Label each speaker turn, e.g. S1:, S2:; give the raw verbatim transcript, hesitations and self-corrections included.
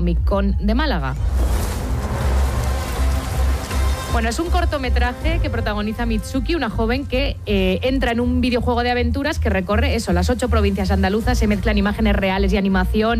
S1: Comic Con de Málaga. Bueno, es un cortometraje que protagoniza Mitsuki, una joven que eh, entra en un videojuego de aventuras que recorre eso, las ocho provincias andaluzas, se mezclan imágenes reales y animación.